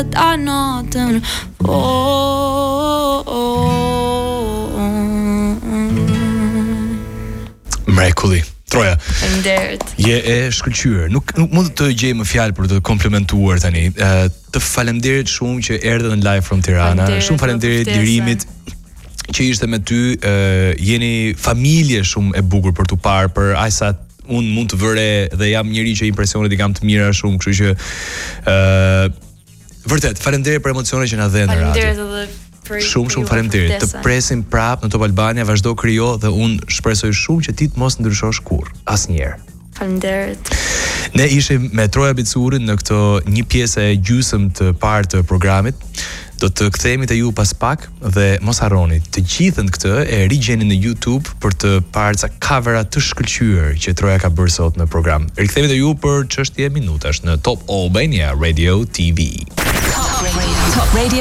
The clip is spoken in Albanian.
natën. Mrekulli. Troja. Faleminderit. Je e shkëlqyer. Nuk mund të gjej më fjalë për të komplementuar tani. Të faleminderit shumë që erdhe në live from Tirana. Shumë faleminderit Lirimit që ishte me ty. Jeni familje shumë e bukur për t'u parë, për aq sa unë mund të vëre dhe jam njëri që impresionet i kam të mira shumë, kështu që vërtet faleminderit për emocionet që na dhënë në radio. Faleminderit edhe Shumë faleminderit. Të presim prap në Top Albania, vazhdo krijo dhe unë shpresoj shumë që ti të mos ndryshosh kurrë, asnjëherë. Faleminderit. Ne ishim me Troja Bicurin në këtë një pjesë e gjysmë të parë të programit. Do të kthehemi te ju pas pak dhe mos harroni, të gjithën këtë e rigjeni në YouTube për të parë ca covera të shkëlqyer që Troja ka bërë sot në program. Rikthehemi te ju për çështje minutash në Top Albania Radio TV. Top Radio.